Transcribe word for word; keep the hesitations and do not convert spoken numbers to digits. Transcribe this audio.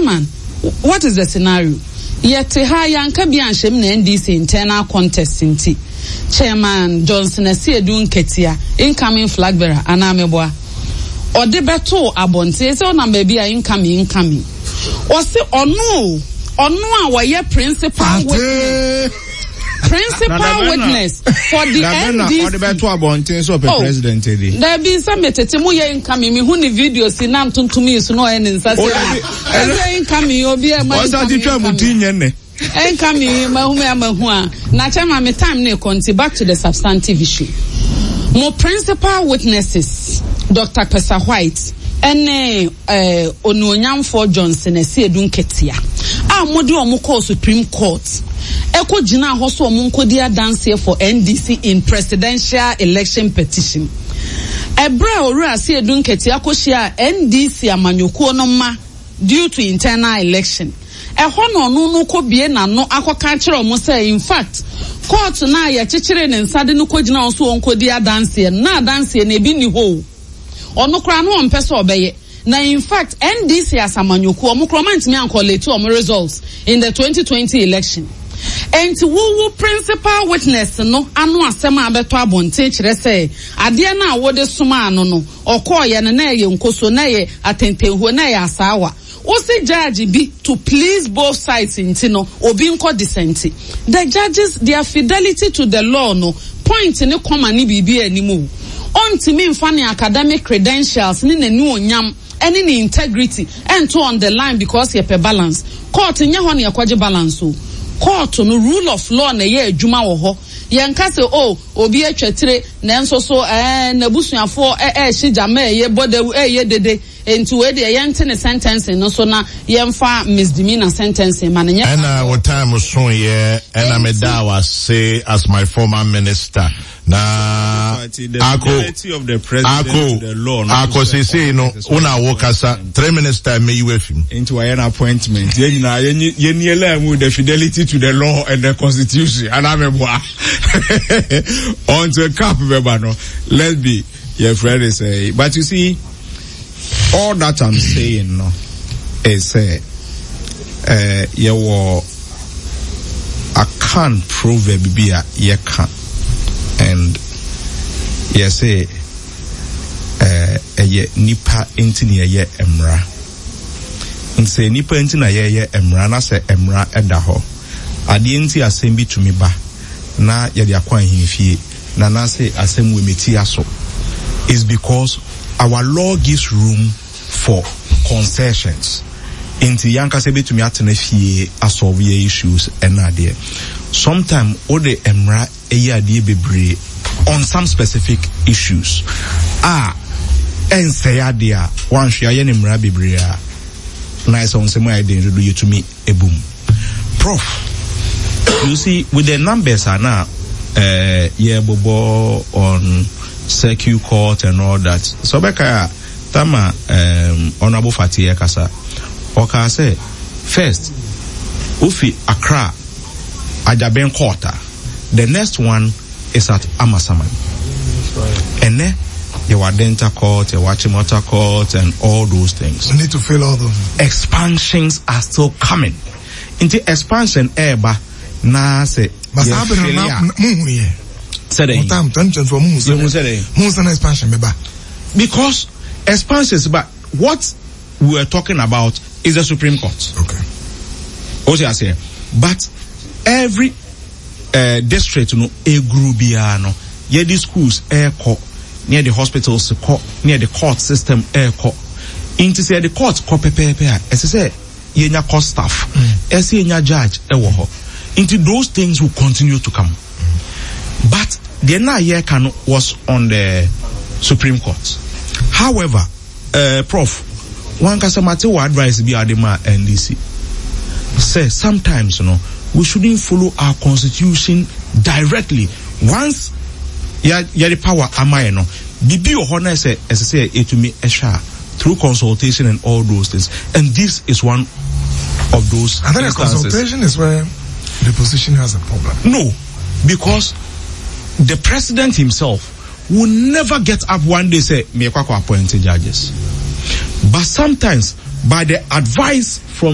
chairman, what is the scenario? Yet ha yanka bi anshem na N D C internal contest inti. Chairman Johnson Asiedu Nketia, incoming flag bearer, anameboa. Or de beto abonte, so na baby are incoming, incoming. Or say, or no, or no, our year principal witness. Principal witness for the N D C. Or the beto abonte, so the president. There be some metetimu ye incoming, me huni video sinam to me, so no any insase. Incoming, you'll be a man. What's that you Enkami mahume amahua na chama me time ne konti back to the substantive issue. Mo principal witnesses Doctor Pesa White ene eh Onuonyamfo Johnson Asiedu Nketia a modi omo call Supreme Court eko gina ho so omo nkodi adanse for N D C in presidential election petition. Ebra Oru Asiedu Nketia koshia N D C amanyokuo no ma due to internal election. Ehon onu no ko bie na no akoka kire omo say in fact court na ya chechire ne nsade no ko gina so onkodi adanse na adanse na ebi ni ho onu kra no ompese obeye na in fact N D C asamanyoku omo kromant me ankolete omo results in the twenty twenty election and wo principal witness no anu asem abeto abonte kire say ade na awode suma anu no okoye na na ye nkoso na ye atentenhu na ye asawa. Osi judge be to please both sides in Tino, Obinko dissenti. The judges, their fidelity to the law no point in a common bibi anymore. On to me funny academic credentials, ni ne new nyam, any ni integrity, and to on the line because ye per balance. Court in yahoni akwaje balance. Court no rule of law na ye juma woho. Yanka se oh obi etwetire na enso so eh na busuafo eh eh shijama ye bode eh ye dede enti we de yente ne sentence no so na yemfa misdemeanor sentence man nya and uh, what time so ye and I made that say as my former minister na ako of the president ako the law ako say say no una wokasa three minister me you with him into an appointment ye na ye ni ela mu the fidelity to the law and the constitution and ameboa on to cap beba no let's be your friend is say but you see all that I'm saying no is uh, uh you were I can't prove a bibia you can and you say uh ye nipa intini ye emra and say nipa intina ye ye emra na say emra eda ho ade nti asem bi tumi ba na ye de akwan himfie na na say asem we meti aso is because our law gives room for concessions. Inti yanka se betumi atena fie asolve your issues and ade. Sometimes all the emra eye ade bebre on some specific issues. Ah, en say ade a wan hwe aye ne emra bebre a nice on say my dey do you to me a boom. Prof, you see with the numbers are now uh yeah bobo on circuit court and all that. So beka tama um honorable Fatia kasa oka say first ufi Accra Ajaben quarter, the next one is at Amasaman and then your Denta court, your Wachimota court and all those things. We need to fill all them. Expansions are still coming into expansion eba na say but happen na mu here said it time tension for mu say mu say expansion beba because expansions but what we were talking about is the Supreme Court. Okay. What you say but every uh, district you know a grubiano ye the schools air co near the hospitals co near the court system air co into say the court co pepe as I say ye nya court staff as ye nya judge e wo ho into those things will continue to come mm. but the na year can was on the Supreme Court. However, uh, Prof, one kasamate wa advice be adema N D C say sometimes you know we shouldn't follow our constitution directly. Once ya ya the power amai no bibi ohona say as say it to me esha through consultation and all those things, and this is one of those. I think a consultation is where the position has a problem. No, because the president himself will never get up one day say me kwako appointed judges, but sometimes by the advice from